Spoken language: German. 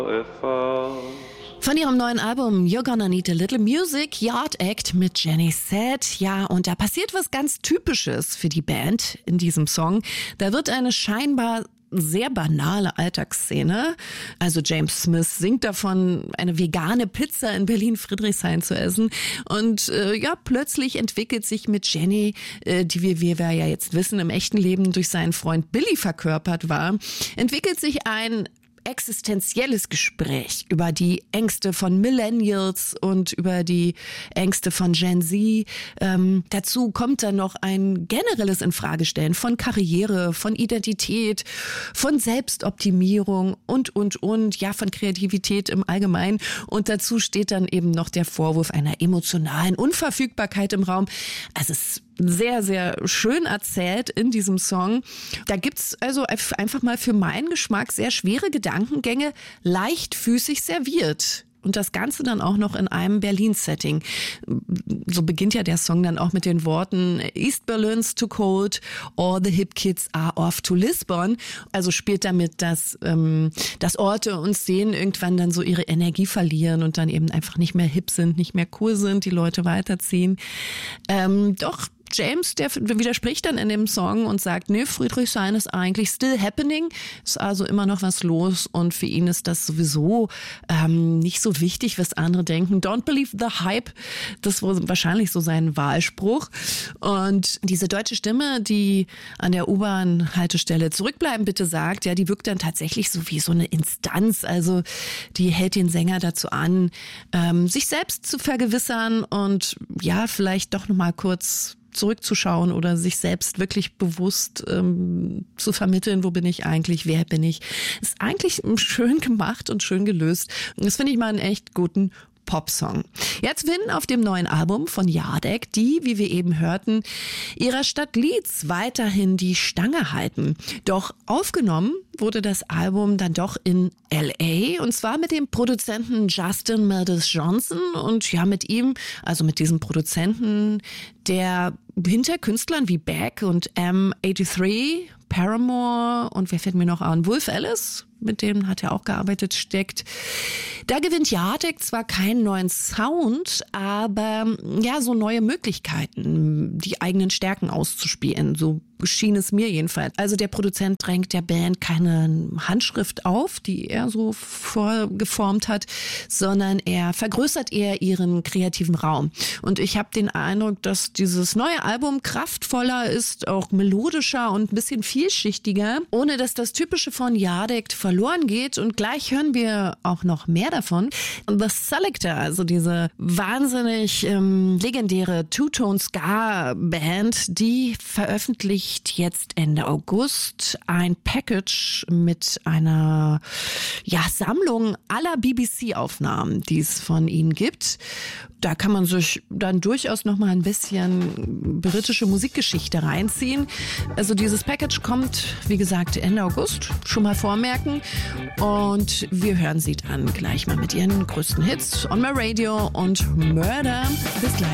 Von ihrem neuen Album You're Gonna Need a Little Music, Yard Act mit Jenny Said. Ja, und da passiert was ganz Typisches für die Band in diesem Song. Da wird eine scheinbar sehr banale Alltagsszene. Also James Smith singt davon, eine vegane Pizza in Berlin-Friedrichshain zu essen. Und plötzlich entwickelt sich mit Jenny, die wir ja jetzt wissen, im echten Leben durch seinen Freund Billy verkörpert war, entwickelt sich ein existenzielles Gespräch über die Ängste von Millennials und über die Ängste von Gen Z. Dazu kommt dann noch ein generelles Infragestellen von Karriere, von Identität, von Selbstoptimierung und, ja, von Kreativität im Allgemeinen. Und dazu steht dann eben noch der Vorwurf einer emotionalen Unverfügbarkeit im Raum. Also es ist sehr, sehr schön erzählt in diesem Song. Da gibt's also einfach mal für meinen Geschmack sehr schwere Gedankengänge leichtfüßig serviert. Und das Ganze dann auch noch in einem Berlin-Setting. So beginnt ja der Song dann auch mit den Worten East Berlin's too cold, all the hip kids are off to Lisbon. Also spielt damit, dass Orte und Szenen irgendwann dann so ihre Energie verlieren und dann eben einfach nicht mehr hip sind, nicht mehr cool sind, die Leute weiterziehen. Doch James, der widerspricht dann in dem Song und sagt, nee, Friedrichshain ist eigentlich still happening, ist also immer noch was los und für ihn ist das sowieso nicht so wichtig, was andere denken. Don't believe the hype, das war wahrscheinlich so sein Wahlspruch. Und diese deutsche Stimme, die an der U-Bahn-Haltestelle zurückbleiben bitte sagt, ja, die wirkt dann tatsächlich so wie so eine Instanz, also die hält den Sänger dazu an, sich selbst zu vergewissern und ja, vielleicht doch nochmal kurz zurückzuschauen oder sich selbst wirklich bewusst zu vermitteln, wo bin ich eigentlich, wer bin ich. Ist eigentlich schön gemacht und schön gelöst. Das finde ich mal einen echt guten Popsong. Jetzt Win auf dem neuen Album von Yard Act, die, wie wir eben hörten, ihrer Stadt Leeds weiterhin die Stange halten. Doch aufgenommen wurde das Album dann doch in L.A. und zwar mit dem Produzenten Justin Meldis Johnson und ja mit ihm, also mit diesem Produzenten, der hinter Künstlern wie Beck und M83, Paramore und wer fällt mir noch an? Wolf Alice, mit dem hat er auch gearbeitet, steckt. Da gewinnt Yard Act zwar keinen neuen Sound, aber ja, so neue Möglichkeiten, die eigenen Stärken auszuspielen. So schien es mir jedenfalls. Also der Produzent drängt der Band keine Handschrift auf, die er so vorgeformt hat, sondern er vergrößert eher ihren kreativen Raum. Und ich habe den Eindruck, dass dieses neue Album kraftvoller ist, auch melodischer und ein bisschen vielschichtiger, ohne dass das Typische von Yard Act verloren geht. Und gleich hören wir auch noch mehr davon. The Selector, also diese wahnsinnig legendäre Two-Tone-Ska-Band, die veröffentlicht jetzt Ende August ein Package mit einer Sammlung aller BBC-Aufnahmen, die es von ihnen gibt. Da kann man sich dann durchaus noch mal ein bisschen britische Musikgeschichte reinziehen. Also dieses Package kommt, wie gesagt, Ende August. Schon mal vormerken. Und wir hören sie dann gleich mal mit ihren größten Hits On My Radio und Murder. Bis gleich.